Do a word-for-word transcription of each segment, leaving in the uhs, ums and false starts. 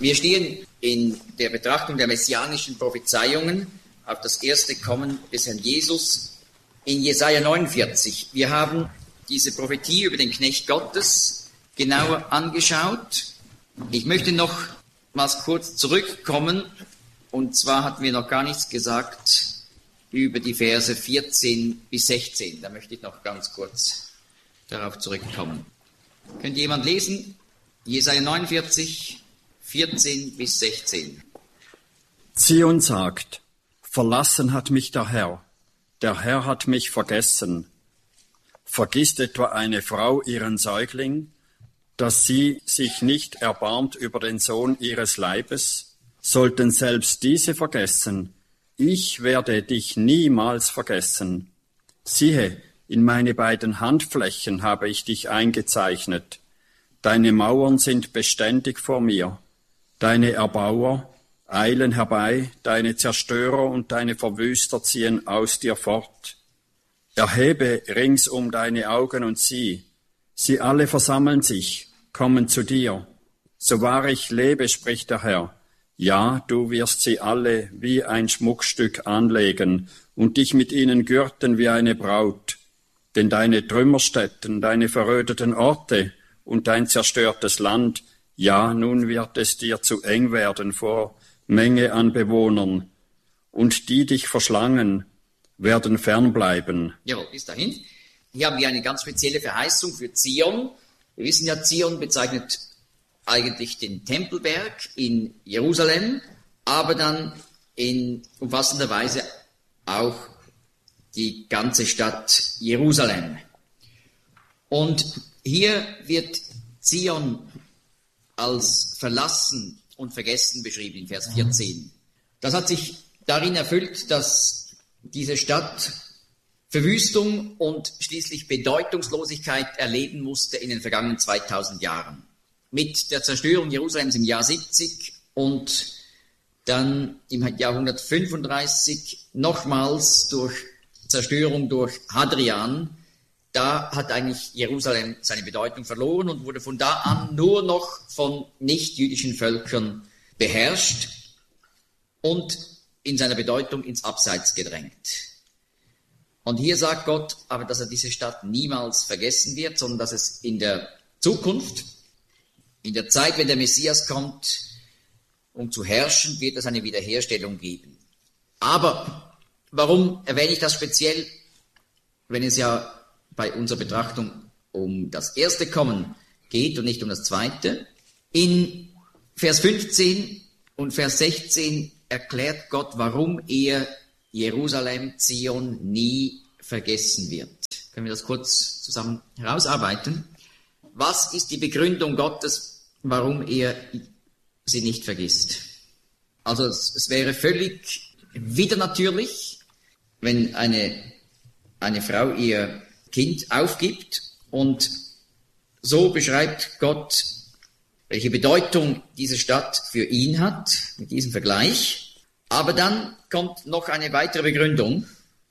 Wir stehen in der Betrachtung der messianischen Prophezeiungen auf das erste Kommen des Herrn Jesus in Jesaja neunundvierzig. Wir haben diese Prophetie über den Knecht Gottes genauer angeschaut. Ich möchte noch mal kurz zurückkommen, und zwar hatten wir noch gar nichts gesagt über die Verse vierzehn bis sechzehn. Da möchte ich noch ganz kurz darauf zurückkommen. Könnte jemand lesen? Jesaja neunundvierzig, vierzehn bis sechzehn. Zion sagt: Verlassen hat mich der Herr, der Herr hat mich vergessen. Vergisst etwa eine Frau ihren Säugling, dass sie sich nicht erbarmt über den Sohn ihres Leibes? Sollten selbst diese vergessen, ich werde dich niemals vergessen. Siehe, in meine beiden Handflächen habe ich dich eingezeichnet. Deine Mauern sind beständig vor mir. Deine Erbauer eilen herbei, deine Zerstörer und deine Verwüster ziehen aus dir fort. Erhebe ringsum deine Augen und sieh, sie alle versammeln sich, kommen zu dir. So wahr ich lebe, spricht der Herr, ja, du wirst sie alle wie ein Schmuckstück anlegen und dich mit ihnen gürten wie eine Braut. Denn deine Trümmerstätten, deine verrödeten Orte und dein zerstörtes Land, ja, nun wird es dir zu eng werden vor Menge an Bewohnern, und die dich verschlangen, werden fernbleiben. Jawohl, bis dahin. Hier haben wir eine ganz spezielle Verheißung für Zion. Wir wissen ja, Zion bezeichnet eigentlich den Tempelberg in Jerusalem, aber dann in umfassender Weise auch die ganze Stadt Jerusalem. Und hier wird Zion als verlassen und vergessen beschrieben in Vers vierzehn. Das hat sich darin erfüllt, dass diese Stadt Verwüstung und schließlich Bedeutungslosigkeit erleben musste in den vergangenen zweitausend Jahren. Mit der Zerstörung Jerusalems im Jahr siebzig und dann im Jahr hundertfünfunddreißig nochmals durch Zerstörung durch Hadrian, da hat eigentlich Jerusalem seine Bedeutung verloren und wurde von da an nur noch von nichtjüdischen Völkern beherrscht und in seiner Bedeutung ins Abseits gedrängt. Und hier sagt Gott aber, dass er diese Stadt niemals vergessen wird, sondern dass es in der Zukunft, in der Zeit, wenn der Messias kommt, um zu herrschen, wird es eine Wiederherstellung geben. Aber warum erwähne ich das speziell, wenn es ja bei unserer Betrachtung um das erste Kommen geht und nicht um das zweite? In Vers fünfzehn und Vers sechzehn erklärt Gott, warum er Jerusalem, Zion nie vergessen wird. Können wir das kurz zusammen herausarbeiten? Was ist die Begründung Gottes, warum er sie nicht vergisst? Also es, es wäre völlig widernatürlich, wenn eine, eine Frau ihr Kind aufgibt, und so beschreibt Gott, welche Bedeutung diese Stadt für ihn hat, mit diesem Vergleich. Aber dann kommt noch eine weitere Begründung.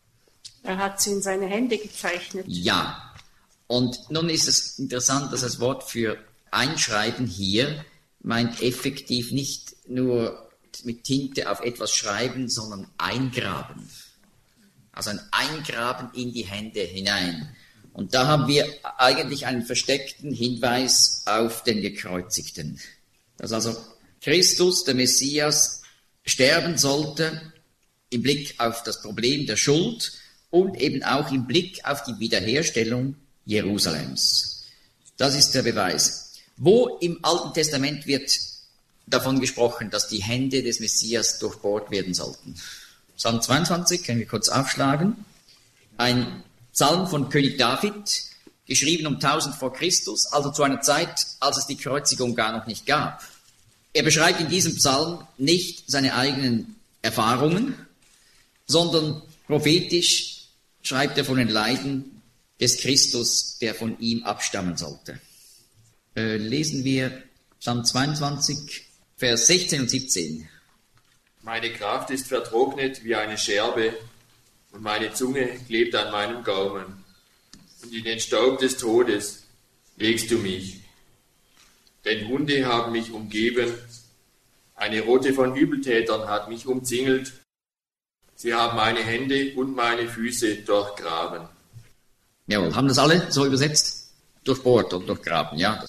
Er hat sie in seine Hände gezeichnet. Ja, und nun ist es interessant, dass das Wort für einschreiben hier meint effektiv nicht nur mit Tinte auf etwas schreiben, sondern eingraben. Also ein Eingraben in die Hände hinein. Und da haben wir eigentlich einen versteckten Hinweis auf den Gekreuzigten. Dass also Christus, der Messias, sterben sollte im Blick auf das Problem der Schuld und eben auch im Blick auf die Wiederherstellung Jerusalems. Das ist der Beweis. Wo im Alten Testament wird davon gesprochen, dass die Hände des Messias durchbohrt werden sollten? Psalm zweiundzwanzig, können wir kurz aufschlagen. Ein Psalm von König David, geschrieben um tausend vor Christus, also zu einer Zeit, als es die Kreuzigung gar noch nicht gab. Er beschreibt in diesem Psalm nicht seine eigenen Erfahrungen, sondern prophetisch schreibt er von den Leiden des Christus, der von ihm abstammen sollte. Äh, lesen wir Psalm zweiundzwanzig, Vers sechzehn und siebzehn. Meine Kraft ist vertrocknet wie eine Scherbe und meine Zunge klebt an meinem Gaumen. Und in den Staub des Todes legst du mich. Denn Hunde haben mich umgeben Eine Rotte von Übeltätern hat mich umzingelt. Sie haben meine Hände und meine Füße durchgraben. Jawohl, haben das alle so übersetzt? Durchbohrt und durchgraben, ja.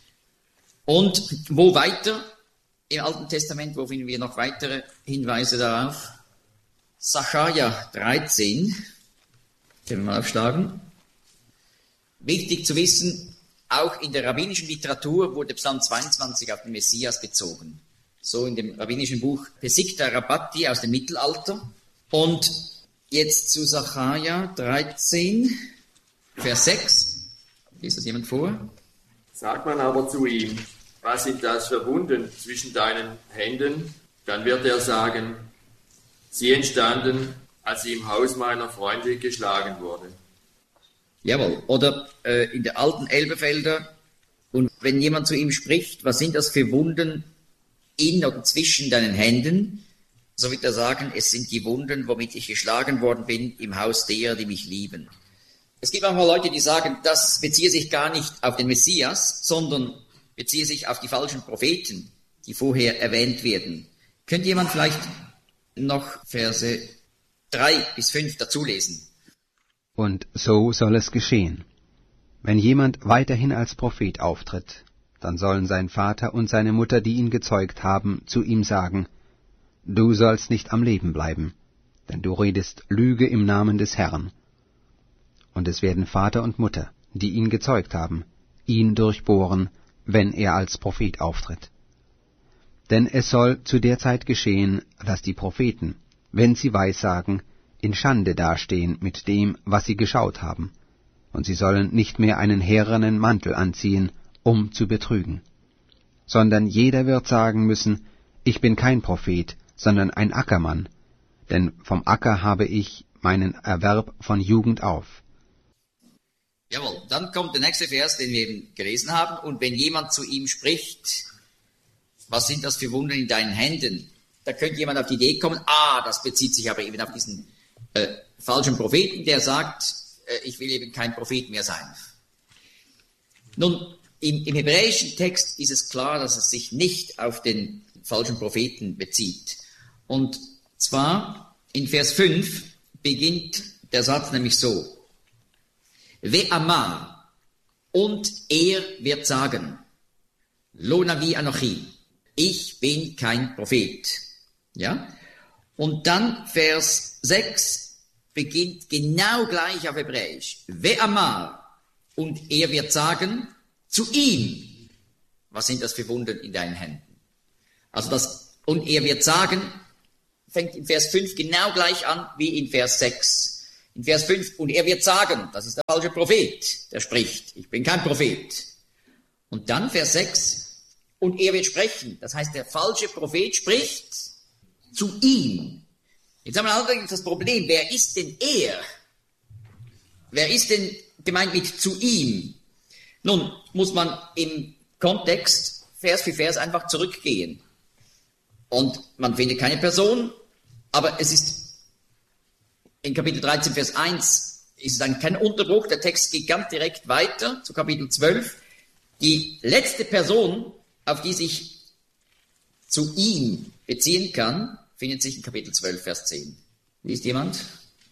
Und wo weiter? Im Alten Testament, wo finden wir noch weitere Hinweise darauf? Sacharja dreizehn. Können wir mal aufschlagen. Wichtig zu wissen, auch in der rabbinischen Literatur wurde Psalm zweiundzwanzig auf den Messias bezogen. So in dem rabbinischen Buch Pesikta Rabbati aus dem Mittelalter. Und jetzt zu Sacharja dreizehn, Vers sechs. Liest das jemand vor? Sagt man aber zu ihm, was sind das für Wunden zwischen deinen Händen? Dann wird er sagen, sie entstanden, als ich im Haus meiner Freunde geschlagen wurde. Jawohl. Oder äh, in der alten Elberfelder, und wenn jemand zu ihm spricht, was sind das für Wunden in oder zwischen deinen Händen? So wird er sagen, es sind die Wunden, womit ich geschlagen worden bin im Haus derer, die mich lieben. Es gibt manchmal Leute, die sagen, das beziehe sich gar nicht auf den Messias, sondern beziehe sich auf die falschen Propheten, die vorher erwähnt werden. Könnte jemand vielleicht noch Verse drei bis fünf dazulesen? Und so soll es geschehen. Wenn jemand weiterhin als Prophet auftritt, dann sollen sein Vater und seine Mutter, die ihn gezeugt haben, zu ihm sagen, du sollst nicht am Leben bleiben, denn du redest Lüge im Namen des Herrn. Und es werden Vater und Mutter, die ihn gezeugt haben, ihn durchbohren, wenn er als Prophet auftritt. Denn es soll zu der Zeit geschehen, dass die Propheten, wenn sie Weissagen, in Schande dastehen mit dem, was sie geschaut haben, und sie sollen nicht mehr einen härenen Mantel anziehen, um zu betrügen, sondern jeder wird sagen müssen, ich bin kein Prophet, sondern ein Ackermann, denn vom Acker habe ich meinen Erwerb von Jugend auf. Jawohl, dann kommt der nächste Vers, den wir eben gelesen haben, und wenn jemand zu ihm spricht, was sind das für Wunden in deinen Händen? Da könnte jemand auf die Idee kommen, ah, das bezieht sich aber eben auf diesen äh, falschen Propheten, der sagt, äh, ich will eben kein Prophet mehr sein. Nun, im, im hebräischen Text ist es klar, dass es sich nicht auf den falschen Propheten bezieht. Und zwar in Vers fünf beginnt der Satz nämlich so, Ve'amar, und er wird sagen, Lo Navi Anochi, ich bin kein Prophet. Ja? Und dann Vers sechs beginnt genau gleich auf Hebräisch. Ve'amar, und er wird sagen, zu ihm, was sind das für Wunden in deinen Händen? Also das, und er wird sagen, fängt in Vers fünf genau gleich an wie in Vers sechs. In Vers fünf, und er wird sagen, das ist der falsche Prophet, der spricht, ich bin kein Prophet. Und dann Vers sechs, und er wird sprechen, das heißt, der falsche Prophet spricht zu ihm. Jetzt haben wir allerdings das Problem, wer ist denn er? Wer ist denn gemeint mit zu ihm? Nun muss man im Kontext Vers für Vers einfach zurückgehen. Und man findet keine Person, aber es ist in Kapitel dreizehn, Vers eins, ist es dann kein Unterbruch, der Text geht ganz direkt weiter zu Kapitel zwölf. Die letzte Person, auf die sich zu ihm beziehen kann, findet sich in Kapitel zwölf, Vers zehn. Liest jemand?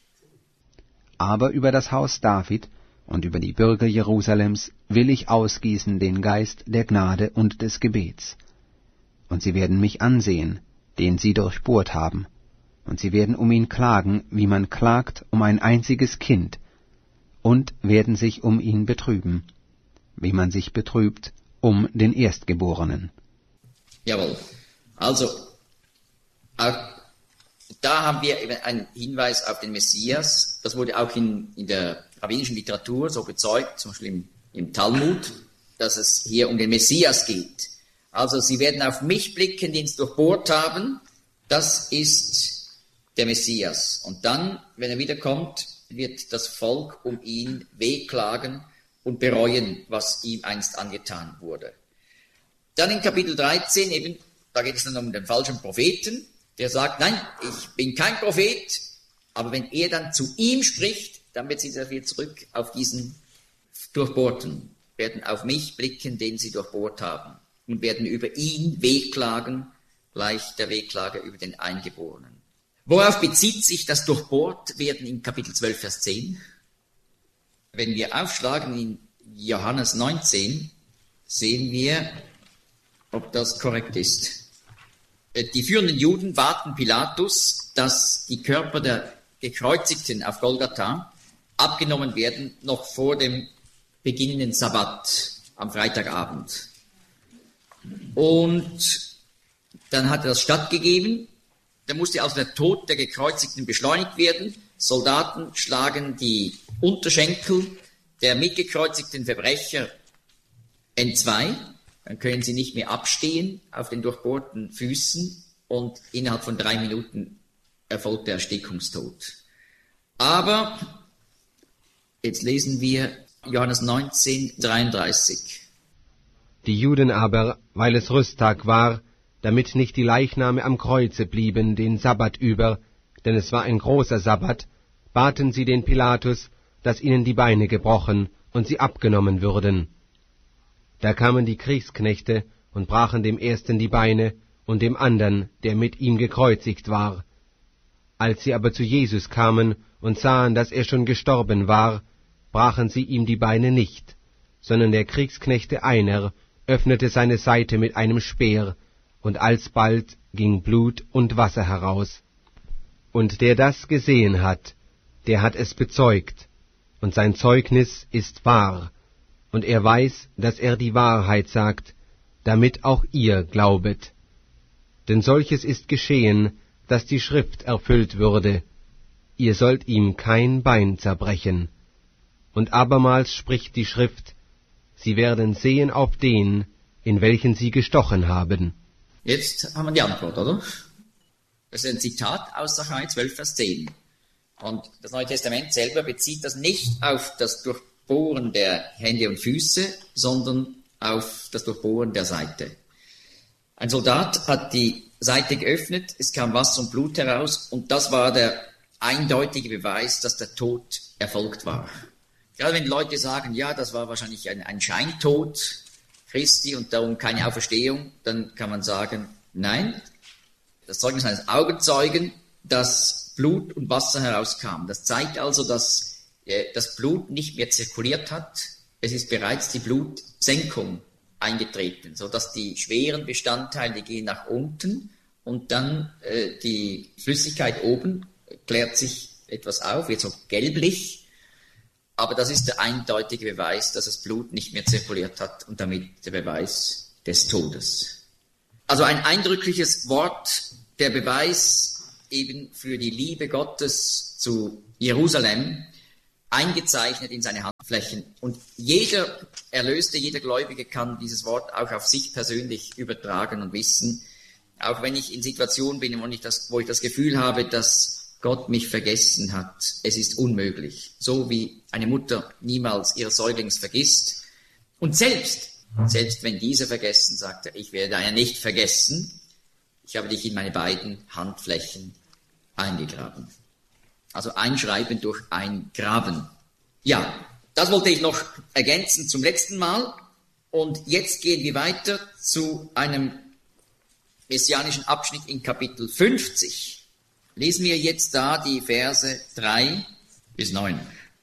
Aber über das Haus David und über die Bürger Jerusalems will ich ausgießen den Geist der Gnade und des Gebets. Und sie werden mich ansehen, den sie durchbohrt haben, und sie werden um ihn klagen, wie man klagt um ein einziges Kind, und werden sich um ihn betrüben, wie man sich betrübt um den Erstgeborenen. Jawohl. Also, auch da haben wir eben einen Hinweis auf den Messias. Das wurde auch in, in der rabbinischen Literatur so bezeugt, zum Beispiel im, im Talmud, dass es hier um den Messias geht. Also, sie werden auf mich blicken, den sie durchbohrt haben. Das ist der Messias. Und dann, wenn er wiederkommt, wird das Volk um ihn wehklagen und bereuen, was ihm einst angetan wurde. Dann in Kapitel dreizehn, eben, da geht es dann um den falschen Propheten, der sagt, nein, ich bin kein Prophet, aber wenn er dann zu ihm spricht, dann bezieht er wieder zurück auf diesen Durchbohrten, werden auf mich blicken, den sie durchbohrt haben, und werden über ihn wehklagen gleich der Wehklage über den Eingeborenen. Worauf bezieht sich das Durchbohrtwerden in Kapitel zwölf, Vers zehn? Wenn wir aufschlagen in Johannes neunzehn, sehen wir, ob das korrekt ist. Die führenden Juden baten Pilatus, dass die Körper der Gekreuzigten auf Golgatha abgenommen werden, noch vor dem beginnenden Sabbat am Freitagabend. Und dann hat er das stattgegeben. Da musste also der Tod der Gekreuzigten beschleunigt werden. Soldaten schlagen die Unterschenkel der mitgekreuzigten Verbrecher entzwei. Dann können sie nicht mehr abstehen auf den durchbohrten Füßen und innerhalb von drei Minuten erfolgt der Erstickungstod. Aber jetzt lesen wir Johannes neunzehn, dreiunddreißig. Die Juden aber, weil es Rüsttag war, damit nicht die Leichname am Kreuze blieben den Sabbat über, denn es war ein großer Sabbat, baten sie den Pilatus, dass ihnen die Beine gebrochen und sie abgenommen würden. Da kamen die Kriegsknechte und brachen dem ersten die Beine und dem andern, der mit ihm gekreuzigt war. Als sie aber zu Jesus kamen und sahen, dass er schon gestorben war, brachen sie ihm die Beine nicht, sondern der Kriegsknechte einer öffnete seine Seite mit einem Speer, und alsbald ging Blut und Wasser heraus. Und der das gesehen hat, der hat es bezeugt, und sein Zeugnis ist wahr, und er weiß, dass er die Wahrheit sagt, damit auch ihr glaubet. Denn solches ist geschehen, dass die Schrift erfüllt würde, ihr sollt ihm kein Bein zerbrechen. Und abermals spricht die Schrift, sie werden sehen auf den, in welchen sie gestochen haben. Jetzt haben wir die Antwort, oder? Das ist ein Zitat aus Sacharja zwölf, Vers zehn. Und das Neue Testament selber bezieht das nicht auf das Durchbohren der Hände und Füße, sondern auf das Durchbohren der Seite. Ein Soldat hat die Seite geöffnet, es kam Wasser und Blut heraus, und das war der eindeutige Beweis, dass der Tod erfolgt war. Gerade wenn Leute sagen, ja, das war wahrscheinlich ein, ein Scheintod Christi und darum keine Auferstehung, dann kann man sagen, nein, das Zeugnis eines Augenzeugen, dass Blut und Wasser herauskam. Das zeigt also, dass äh, das Blut nicht mehr zirkuliert hat. Es ist bereits die Blutsenkung eingetreten, sodass die schweren Bestandteile, die gehen nach unten und dann äh, die Flüssigkeit oben klärt sich etwas auf, wird so gelblich. Aber das ist der eindeutige Beweis, dass das Blut nicht mehr zirkuliert hat und damit der Beweis des Todes. Also ein eindrückliches Wort, der Beweis eben für die Liebe Gottes zu Jerusalem, eingezeichnet in seine Handflächen. Und jeder Erlöste, jeder Gläubige kann dieses Wort auch auf sich persönlich übertragen und wissen, auch wenn ich in Situationen bin, wo ich das, wo ich das Gefühl habe, dass Gott mich vergessen hat. Es ist unmöglich. So wie eine Mutter niemals ihr Säuglings vergisst. Und selbst, selbst wenn dieser vergessen, sagt er, ich werde deiner nicht vergessen. Ich habe dich in meine beiden Handflächen eingegraben. Also einschreiben durch eingraben. Ja, das wollte ich noch ergänzen zum letzten Mal. Und jetzt gehen wir weiter zu einem messianischen Abschnitt in Kapitel fünfzig. Lesen wir jetzt da die Verse drei bis neun.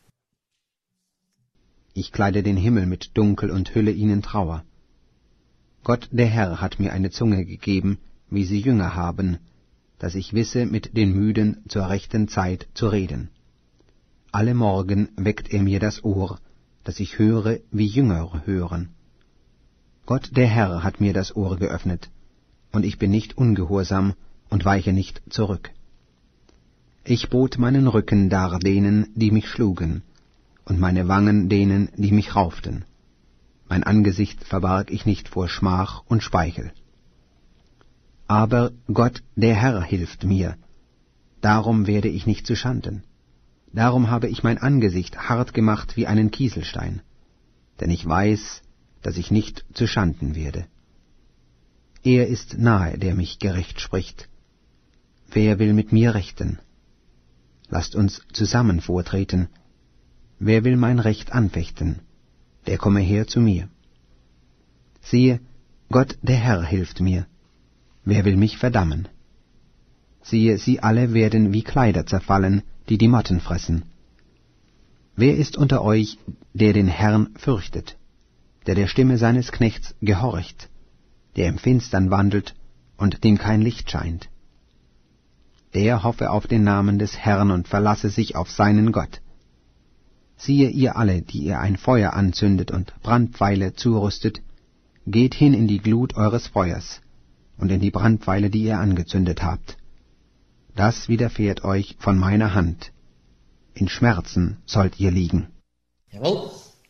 Ich kleide den Himmel mit Dunkel und hülle ihn in Trauer. Gott der Herr hat mir eine Zunge gegeben, wie sie Jünger haben, dass ich wisse, mit den Müden zur rechten Zeit zu reden. Alle Morgen weckt er mir das Ohr, dass ich höre, wie Jünger hören. Gott der Herr hat mir das Ohr geöffnet, und ich bin nicht ungehorsam und weiche nicht zurück. Ich bot meinen Rücken dar denen, die mich schlugen, und meine Wangen denen, die mich rauften. Mein Angesicht verbarg ich nicht vor Schmach und Speichel. Aber Gott, der Herr, hilft mir. Darum werde ich nicht zuschanden. Darum habe ich mein Angesicht hart gemacht wie einen Kieselstein. Denn ich weiß, dass ich nicht zuschanden werde. Er ist nahe, der mich gerecht spricht. Wer will mit mir rechten? Lasst uns zusammen vortreten. Wer will mein Recht anfechten? Der komme her zu mir. Siehe, Gott der Herr hilft mir. wer will mich verdammen? Siehe, sie alle werden wie Kleider zerfallen, die die Motten fressen. Wer ist unter euch, der den Herrn fürchtet, der der Stimme seines Knechts gehorcht, der im Finstern wandelt und dem kein Licht scheint? Der hoffe auf den Namen des Herrn und verlasse sich auf seinen Gott. Siehe, ihr alle, die ihr ein Feuer anzündet und Brandpfeile zurüstet, geht hin in die Glut eures Feuers und in die Brandpfeile, die ihr angezündet habt. Das widerfährt euch von meiner Hand. In Schmerzen sollt ihr liegen. Jawohl.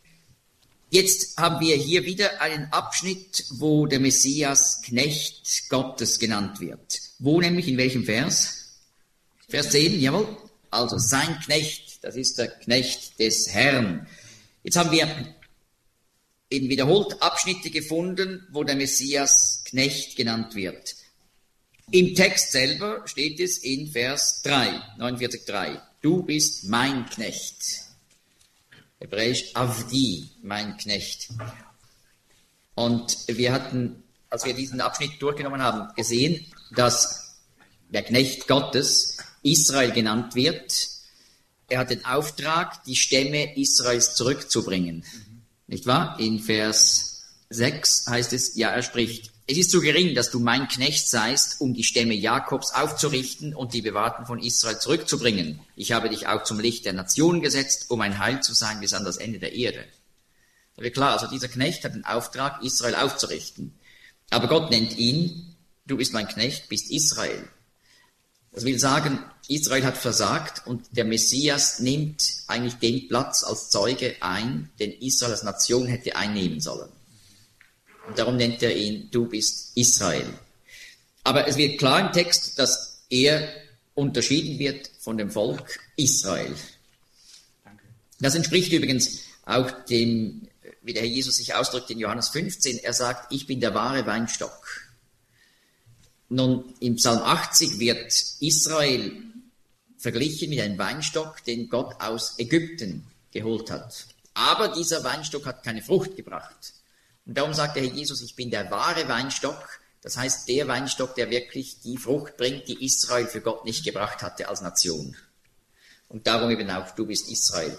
Jetzt haben wir hier wieder einen Abschnitt, wo der Messias Knecht Gottes genannt wird. Wo nämlich, in welchem Vers? Vers zehn, jawohl. Also sein Knecht, das ist der Knecht des Herrn. Jetzt haben wir eben wiederholt Abschnitte gefunden, wo der Messias Knecht genannt wird. Im Text selber steht es in Vers drei, neunundvierzig drei. Du bist mein Knecht. Hebräisch Avdi, mein Knecht. Und wir hatten, als wir diesen Abschnitt durchgenommen haben, gesehen, dass der Knecht Gottes Israel genannt wird. Er hat den Auftrag, die Stämme Israels zurückzubringen. Nicht wahr? In Vers sechs heißt es, ja, er spricht: Es ist so gering, dass du mein Knecht seist, um die Stämme Jakobs aufzurichten und die Bewahrten von Israel zurückzubringen. Ich habe dich auch zum Licht der Nationen gesetzt, um ein Heil zu sein bis an das Ende der Erde. Aber klar, also dieser Knecht hat den Auftrag, Israel aufzurichten. Aber Gott nennt ihn, du bist mein Knecht, bist Israel. Das will sagen, Israel hat versagt und der Messias nimmt eigentlich den Platz als Zeuge ein, den Israel als Nation hätte einnehmen sollen. Und darum nennt er ihn, du bist Israel. Aber es wird klar im Text, dass er unterschieden wird von dem Volk Israel. Das entspricht übrigens auch dem, wie der Herr Jesus sich ausdrückt in Johannes fünfzehn. Er sagt, ich bin der wahre Weinstock. Nun, im Psalm achtzig wird Israel verglichen mit einem Weinstock, den Gott aus Ägypten geholt hat. Aber dieser Weinstock hat keine Frucht gebracht. Und darum sagt der Herr Jesus, ich bin der wahre Weinstock, das heißt der Weinstock, der wirklich die Frucht bringt, die Israel für Gott nicht gebracht hatte als Nation. Und darum eben auch, du bist Israel.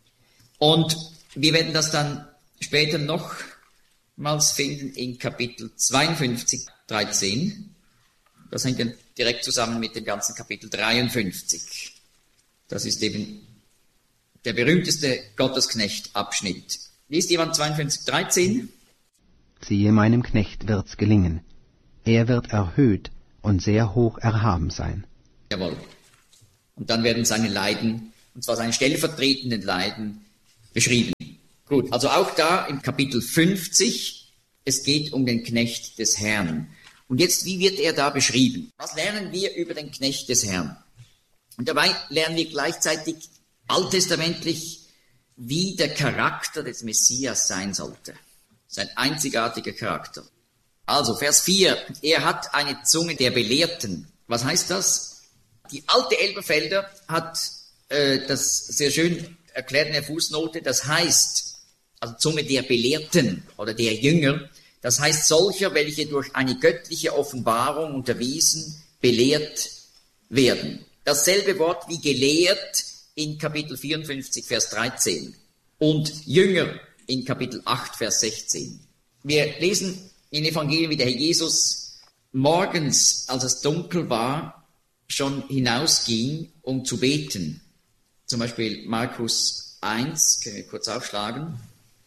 Und wir werden das dann später nochmals finden in Kapitel zweiundfünfzig, dreizehn. Das hängt dann direkt zusammen mit dem ganzen Kapitel dreiundfünfzig. Das ist eben der berühmteste Gottesknecht-Abschnitt. Liest jemand zweiundfünfzig, dreizehn? Siehe, meinem Knecht wird's gelingen. Er wird erhöht und sehr hoch erhaben sein. Jawohl. Und dann werden seine Leiden, und zwar seine stellvertretenden Leiden, beschrieben. Gut, also auch da im Kapitel fünfzig, es geht um den Knecht des Herrn. Und jetzt, wie wird er da beschrieben? Was lernen wir über den Knecht des Herrn? Und dabei lernen wir gleichzeitig alttestamentlich, wie der Charakter des Messias sein sollte. Sein einzigartiger Charakter. Also, Vers vier. Er hat eine Zunge der Belehrten. Was heißt das? Die alte Elberfelder hat äh, das sehr schön erklärt in der Fußnote. Das heißt, also Zunge der Belehrten oder der Jünger, das heißt solcher, welche durch eine göttliche Offenbarung unterwiesen, belehrt werden. Dasselbe Wort wie gelehrt in Kapitel vierundfünfzig, Vers dreizehn und Jünger in Kapitel acht, Vers sechzehn. Wir lesen in Evangelien, wie der Herr Jesus morgens, als es dunkel war, schon hinausging, um zu beten. Zum Beispiel Markus eins, können wir kurz aufschlagen.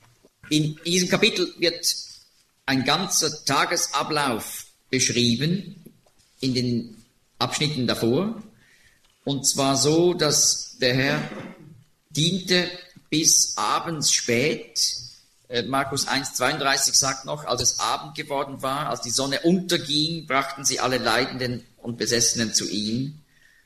In diesem Kapitel wird ein ganzer Tagesablauf beschrieben in den Abschnitten davor. Und zwar so, dass der Herr diente bis abends spät. Markus eins, zweiunddreißig sagt noch, als es Abend geworden war, als die Sonne unterging, brachten sie alle Leidenden und Besessenen zu ihm.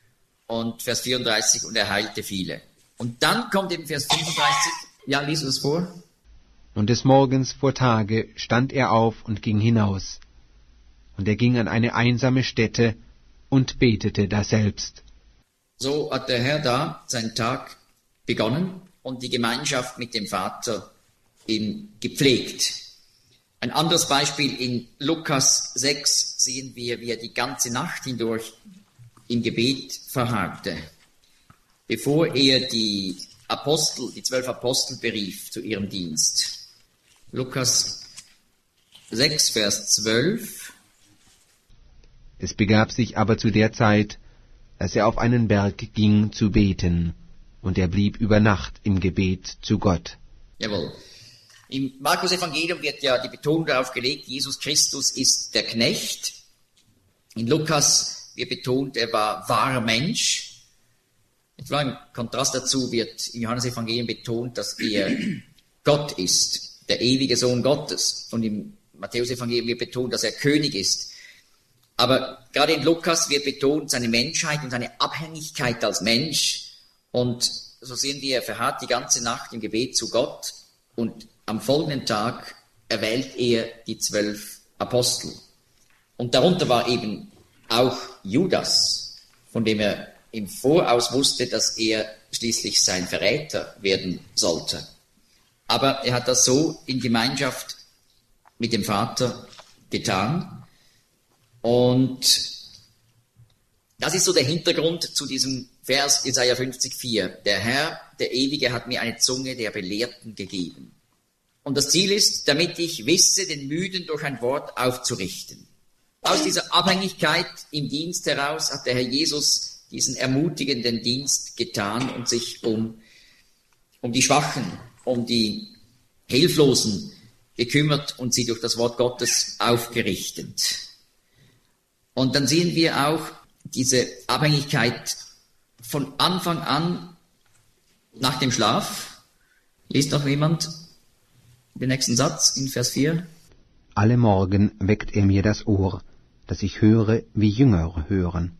Und Vers vierunddreißig, und er heilte viele. Und dann kommt eben Vers fünfunddreißig. Ja, lies das vor. Und des Morgens vor Tage stand er auf und ging hinaus. Und er ging an eine einsame Stätte und betete daselbst. So hat der Herr da seinen Tag begonnen und die Gemeinschaft mit dem Vater ihm gepflegt. Ein anderes Beispiel in Lukas sechs sehen wir, wie er die ganze Nacht hindurch im Gebet verharrte, bevor er die Apostel, die zwölf Apostel berief zu ihrem Dienst. Lukas sechs, Vers zwölf. Es begab sich aber zu der Zeit, dass er auf einen Berg ging zu beten, und er blieb über Nacht im Gebet zu Gott. Jawohl. Im Markus-Evangelium wird ja die Betonung darauf gelegt, Jesus Christus ist der Knecht. In Lukas wird betont, er war wahrer Mensch. Im Kontrast dazu wird im Johannes-Evangelium betont, dass er Gott ist, der ewige Sohn Gottes. Und im Matthäus-Evangelium wird betont, dass er König ist. Aber gerade in Lukas wird betont seine Menschheit und seine Abhängigkeit als Mensch. Und so sehen wir, er verharrt die ganze Nacht im Gebet zu Gott. Und am folgenden Tag erwählt er die zwölf Apostel. Und darunter war eben auch Judas, von dem er im Voraus wusste, dass er schließlich sein Verräter werden sollte. Aber er hat das so in Gemeinschaft mit dem Vater getan. Und das ist so der Hintergrund zu diesem Vers Jesaja fünfzig, vier. Der Herr, der Ewige, hat mir eine Zunge der Belehrten gegeben. Und das Ziel ist, damit ich wisse, den Müden durch ein Wort aufzurichten. Aus dieser Abhängigkeit im Dienst heraus hat der Herr Jesus diesen ermutigenden Dienst getan und sich um, um die Schwachen, um die Hilflosen gekümmert und sie durch das Wort Gottes aufgerichtet. Und dann sehen wir auch diese Abhängigkeit von Anfang an nach dem Schlaf. Liest noch jemand den nächsten Satz in Vers vier? Alle Morgen weckt er mir das Ohr, dass ich höre, wie Jünger hören.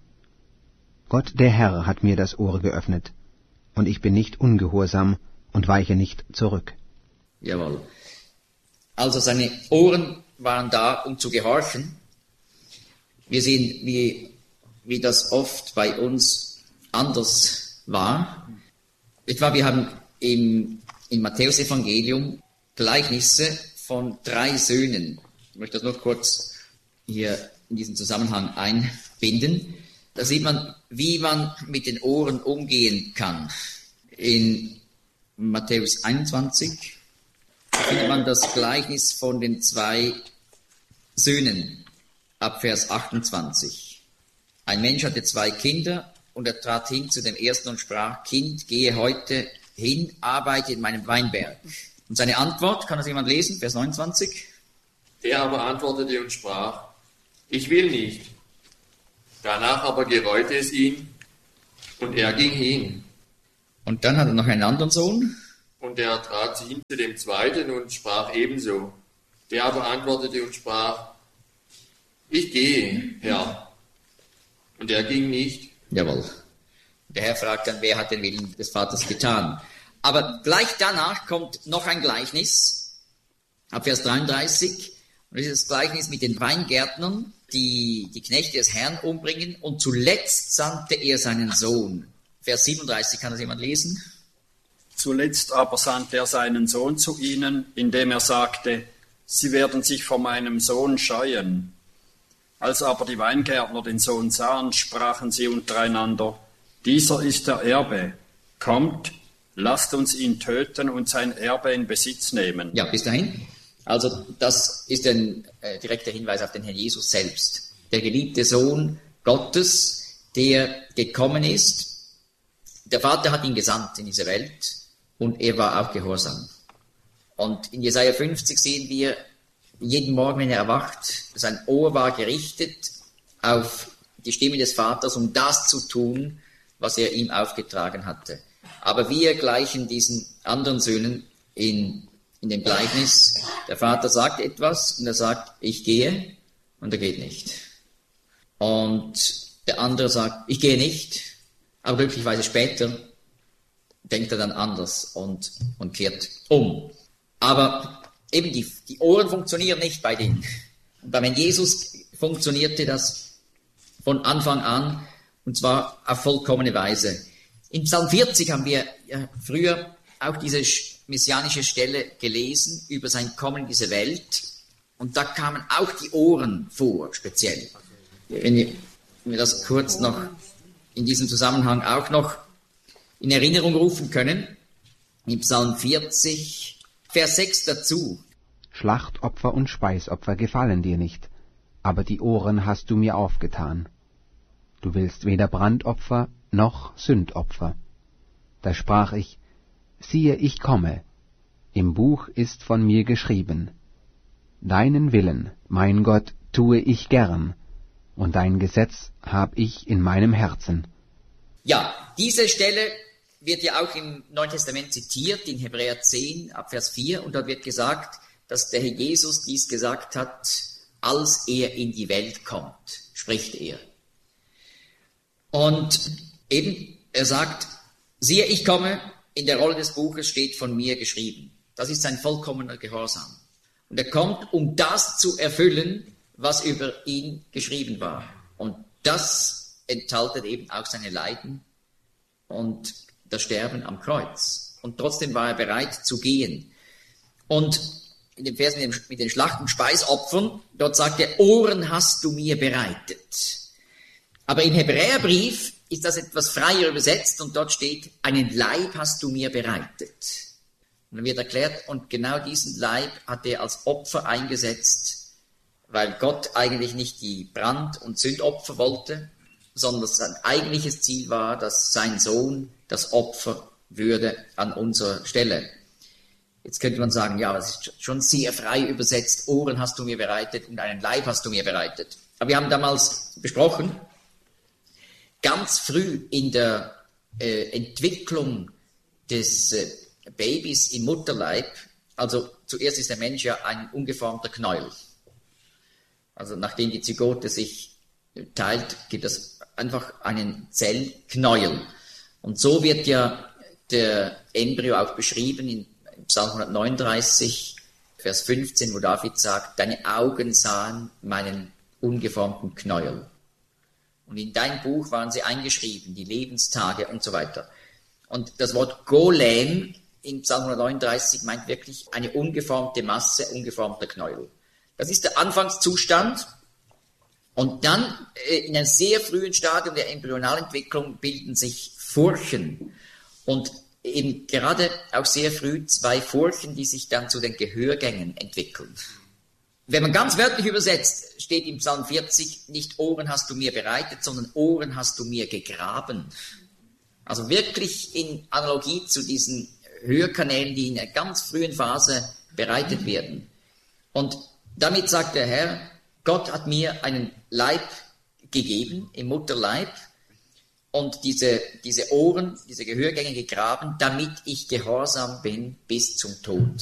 Gott der Herr hat mir das Ohr geöffnet, und ich bin nicht ungehorsam und weiche nicht zurück. Jawohl. Also seine Ohren waren da, um zu gehorchen. Wir sehen, wie, wie das oft bei uns anders war. Etwa, wir haben im, im Matthäus-Evangelium Gleichnisse von drei Söhnen. Ich möchte das noch kurz hier in diesen Zusammenhang einbinden. Da sieht man, wie man mit den Ohren umgehen kann. In Matthäus einundzwanzig findet man das Gleichnis von den zwei Söhnen ab Vers achtundzwanzig. Ein Mensch hatte zwei Kinder und er trat hin zu dem ersten und sprach: Kind, gehe heute hin, arbeite in meinem Weinberg. Und seine Antwort, kann das jemand lesen? Vers neunundzwanzig. Der aber antwortete und sprach: Ich will nicht. Danach aber gereute es ihn, und er ging hin. Und dann hat er noch einen anderen Sohn. Und er trat hin zu dem zweiten und sprach ebenso. Der aber antwortete und sprach: Ich gehe, Herr. Und er ging nicht. Jawohl. Der Herr fragt dann, wer hat den Willen des Vaters getan? Aber gleich danach kommt noch ein Gleichnis, ab Vers dreiunddreißig. Und das ist das Gleichnis mit den Weingärtnern, die die Knechte des Herrn umbringen. Und zuletzt sandte er seinen Sohn. Vers siebenunddreißig, kann das jemand lesen? Zuletzt aber sandte er seinen Sohn zu ihnen, indem er sagte: Sie werden sich vor meinem Sohn scheuen. Als aber die Weingärtner den Sohn sahen, sprachen sie untereinander: Dieser ist der Erbe. Kommt, lasst uns ihn töten und sein Erbe in Besitz nehmen. Ja, bis dahin. Also das ist ein äh, direkter Hinweis auf den Herrn Jesus selbst. Der geliebte Sohn Gottes, der gekommen ist. Der Vater hat ihn gesandt in diese Welt und er war auch gehorsam. Und in Jesaja fünfzig sehen wir, jeden Morgen, wenn er erwacht, sein Ohr war gerichtet auf die Stimme des Vaters, um das zu tun, was er ihm aufgetragen hatte. Aber wir gleichen diesen anderen Söhnen in, in dem Gleichnis. Der Vater sagt etwas und er sagt: Ich gehe, und er geht nicht. Und der andere sagt: Ich gehe nicht, aber glücklicherweise später denkt er dann anders und, und kehrt um. Aber eben die, die Ohren funktionieren nicht bei denen. Und bei Jesus funktionierte das von Anfang an, und zwar auf vollkommene Weise. In Psalm vierzig haben wir ja früher auch diese messianische Stelle gelesen über sein Kommen in diese Welt. Und da kamen auch die Ohren vor, speziell. Wenn wir, wenn wir das kurz noch in diesem Zusammenhang auch noch in Erinnerung rufen können, im Psalm vierzig, Vers sechs dazu. Schlachtopfer und Speisopfer gefallen dir nicht, aber die Ohren hast du mir aufgetan. Du willst weder Brandopfer noch Sündopfer. Da sprach ich, siehe, ich komme, im Buch ist von mir geschrieben. Deinen Willen, mein Gott, tue ich gern, und dein Gesetz hab ich in meinem Herzen. Ja, diese Stelle wird ja auch im Neuen Testament zitiert, in Hebräer zehn, ab Vers vier, und dort wird gesagt, dass der Herr Jesus dies gesagt hat, als er in die Welt kommt, spricht er. Und eben, er sagt, siehe, ich komme, in der Rolle des Buches steht von mir geschrieben. Das ist sein vollkommener Gehorsam. Und er kommt, um das zu erfüllen, was über ihn geschrieben war. Und das enthaltet eben auch seine Leiden und das Sterben am Kreuz. Und trotzdem war er bereit zu gehen. Und in den Versen mit den Schlacht- und Speisopfern, dort sagt er, Ohren hast du mir bereitet. Aber im Hebräerbrief ist das etwas freier übersetzt und dort steht, einen Leib hast du mir bereitet. Und dann wird erklärt, und genau diesen Leib hat er als Opfer eingesetzt, weil Gott eigentlich nicht die Brand- und Sündopfer wollte, sondern sein eigentliches Ziel war, dass sein Sohn das Opfer würde an unserer Stelle. Jetzt könnte man sagen, ja, das ist schon sehr frei übersetzt, Ohren hast du mir bereitet und einen Leib hast du mir bereitet. Aber wir haben damals besprochen, ganz früh in der äh, Entwicklung des äh, Babys im Mutterleib, also zuerst ist der Mensch ja ein ungeformter Knäuel. Also nachdem die Zygote sich teilt, gibt es einfach einen Zellknäuel. Und so wird ja der Embryo auch beschrieben in Psalm hundertneununddreißig, Vers fünfzehn, wo David sagt, deine Augen sahen meinen ungeformten Knäuel. Und in dein Buch waren sie eingeschrieben, die Lebenstage und so weiter. Und das Wort Golem in Psalm hundertneununddreißig meint wirklich eine ungeformte Masse, ungeformter Knäuel. Das ist der Anfangszustand. Und dann äh, in einem sehr frühen Stadium der Embryonalentwicklung bilden sich Furchen. Und eben gerade auch sehr früh zwei Furchen, die sich dann zu den Gehörgängen entwickeln. Wenn man ganz wörtlich übersetzt, steht im Psalm vierzig, nicht Ohren hast du mir bereitet, sondern Ohren hast du mir gegraben. Also wirklich in Analogie zu diesen Hörkanälen, die in einer ganz frühen Phase bereitet werden. Und damit sagt der Herr, Gott hat mir einen Leib gegeben, im Mutterleib, und diese, diese Ohren, diese Gehörgänge gegraben, damit ich gehorsam bin bis zum Tod.